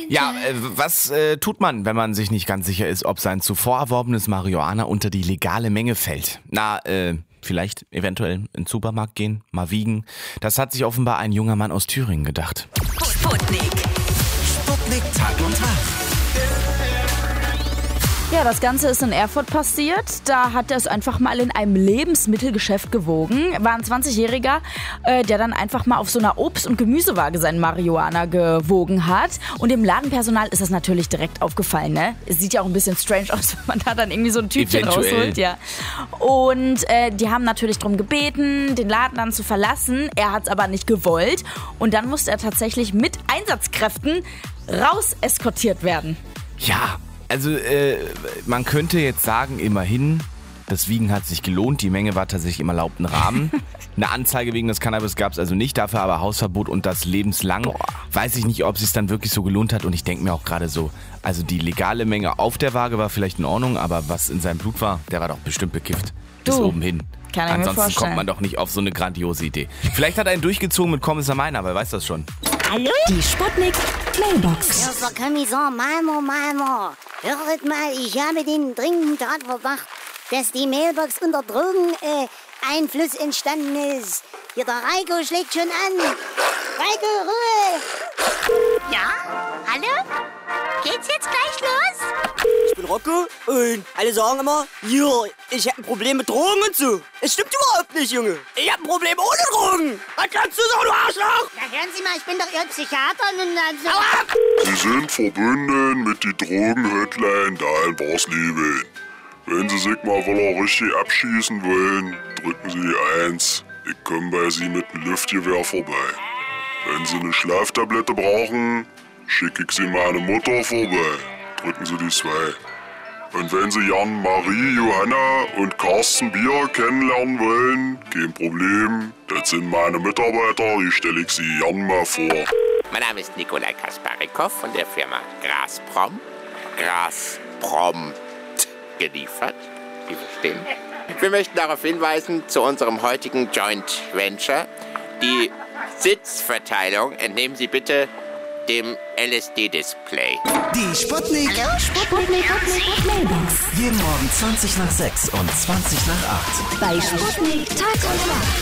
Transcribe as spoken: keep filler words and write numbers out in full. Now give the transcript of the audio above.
Ja, äh, was äh, tut man, wenn man sich nicht ganz sicher ist, ob sein zuvor erworbenes Marihuana unter die legale Menge fällt? Na, äh, vielleicht eventuell in den Supermarkt gehen, mal wiegen. Das hat sich offenbar ein junger Mann aus Thüringen gedacht. Sputnik. Sputnik Tag und Tag. Ja, das Ganze ist in Erfurt passiert. Da hat er es einfach mal in einem Lebensmittelgeschäft gewogen. War ein zwanzigjähriger, äh, der dann einfach mal auf so einer Obst- und Gemüsewaage seinen Marihuana gewogen hat. Und dem Ladenpersonal ist das natürlich direkt aufgefallen, ne? Es sieht ja auch ein bisschen strange aus, wenn man da dann irgendwie so ein Tütchen Eventuell. rausholt. Ja. Und äh, die haben natürlich darum gebeten, den Laden dann zu verlassen. Er hat es aber nicht gewollt. Und dann musste er tatsächlich mit Einsatzkräften raus eskortiert werden. Ja, also äh, man könnte jetzt sagen, immerhin, das Wiegen hat sich gelohnt, die Menge war tatsächlich im erlaubten Rahmen. Eine Anzeige wegen des Cannabis gab es also nicht, dafür aber Hausverbot und das lebenslang. Boah. Weiß ich nicht, ob es sich dann wirklich so gelohnt hat und ich denke mir auch gerade so, also die legale Menge auf der Waage war vielleicht in Ordnung, aber was in seinem Blut war, der war doch bestimmt bekifft. Bis Du, oben hin. kann ich mir Ansonsten vorstellen. kommt man doch nicht auf so eine grandiose Idee. Vielleicht hat er einen durchgezogen mit Kommissar Meiner, wer weiß das schon. Hallo? Die Sputnik Mailbox. Herr Kommissar Malmer, Malmer. Hört mal, ich habe den dringenden Tatverdacht, dass die Mailbox unter Drogeneinfluss äh, entstanden ist. Hier, der Reiko schlägt schon an. Reiko, Ruhe! Ja? Hallo? Geht's jetzt gleich los? Ich bin Rocco und alle sagen immer, hier, ich hab ein Problem mit Drogen und so. Es stimmt überhaupt nicht, Junge. Ich hab ein Problem ohne Drogen. Was kannst du sagen, du Arschloch? Na, hören Sie mal, ich bin doch Ihr Psychiater und also... Hau ab! Sie sind verbunden mit die Drogen-Hotline da in Barsleben. Wenn Sie sich mal voller richtig abschießen wollen, drücken Sie die eins. Ich komme bei Sie mit dem Luftgewehr vorbei. Wenn Sie eine Schlaftablette brauchen, schicke ich Sie meine Mutter vorbei. Drücken Sie die zwei. Und wenn Sie Jan, Marie, Johanna und Carsten Bier kennenlernen wollen, kein Problem. Das sind meine Mitarbeiter, die stelle ich Sie gern mal vor. Mein Name ist Nikolai Kasparikow von der Firma Grasprom. Grasprom geliefert. Sie verstehen? Wir möchten darauf hinweisen, zu unserem heutigen Joint Venture. Die Sitzverteilung entnehmen Sie bitte dem L S D-Display. Die Sputnik. Hallo, Sputnik. Sputnik Mailbox. Jeden Morgen zwanzig nach sechs und zwanzig nach acht. Bei Sputnik Tag und Tag.